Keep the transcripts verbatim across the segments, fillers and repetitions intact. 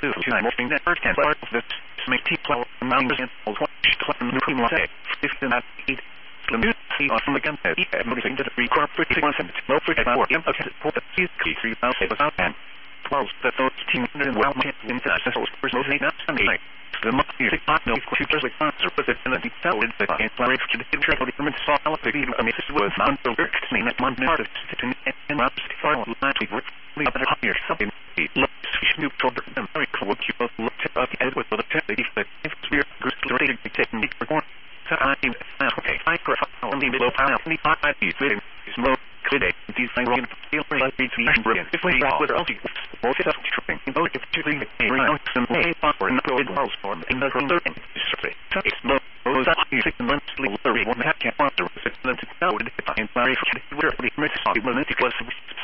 two time morphing that first ten bars this make T flower numbers and all what clan new cream latte fifteen at eight the new see on the gun head and moving to the three corporate one seven low for the four okay put the key three thousand about and twelve the thirteen hundred well in the social person not Sunday the month six hot no futures like answer but the penalty tell it that I plan to the internal government saw all the video I mean this was not the work name that one artist to and up to file last week work we have here something looks neutral America would keep us looked up at with the technique that if we're good to rating the technique for one so I think okay I prefer only below pound only five is written is more clear these things are feel like it's brilliant if we are with all the more fit up tripping both if to bring a right some way for an upload files form in the thirteen survey so it's more those are six months later one have can't want to then to know if I am very where the message will not was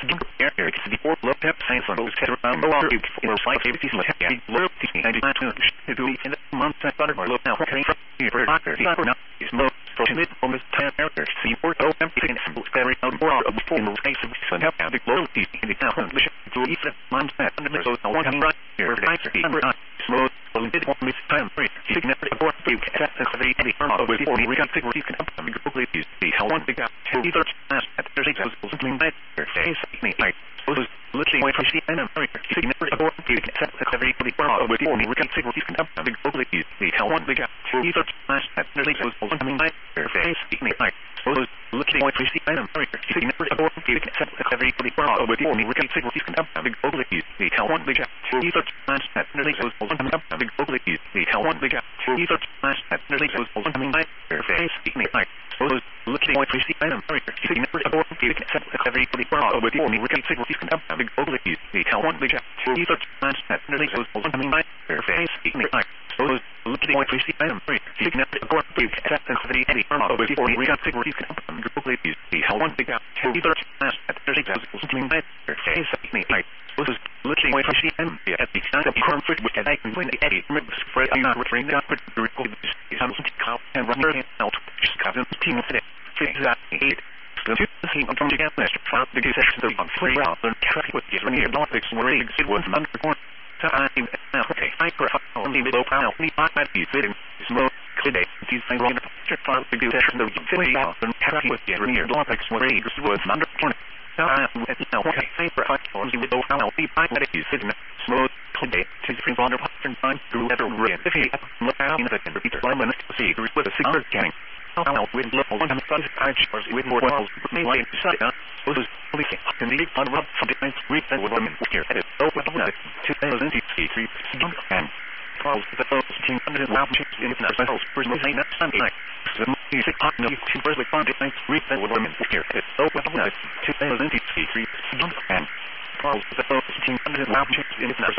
area to the four looked up science on those cat around the water for five fifty like happy loyalty and I to do in the month I thought more look now okay from here for doctor not is more for mid from this time area see for oh everything is very out more of the in the space of sun have the loyalty in the town to even months that under so I want to right here for nice smooth limited for this time free significant for you can every any firm of before we got figure you can up and go please see how one big up to either at there's examples something like your face me like those looking away from the end of America significant for you can set every firm of before we got figure you can up and go please see how one big up to either at there's examples something like your face me like those looking away from the end of America significant for you can set every firm of before we got figure you can up and go please see how one big up to either at there's examples something up and go please see how one big up to either at there's examples something like your face me like those looking away from the end of America significant for you can set every firm of before we got figure you can up and go please see how one big up to either at there's examples something like your face me like those looking away from the end of America significant for you can set every firm of before we got figure you can up and go please see how one big up to either at there's examples something like your face me like those looking away from the end at the kind of conflict with I can win the Eddie spread I'm not referring to but the record is something called and run out just got the team today exactly eight the two team come together to found the sessions of free route and traffic with the near Olympics where it was undergone so I okay I prefer only below pound only five might be fitting small today these things wrong to found the sessions of free route and traffic with the near Olympics where it was undergone so I okay I prefer only below pound only five might be fitting small today to the free water pattern time through ever red if he look out in the repeater line when to see with a cigar canning how with level one hundred five hours with more walls maintain side was fully in the on rub for the night read that woman here at over two thousand three and twelve the fifteen hundred round in the cells for the night Sunday night the music hot no two first like Monday night read that woman here at over two thousand three and twelve the fifteen hundred round in the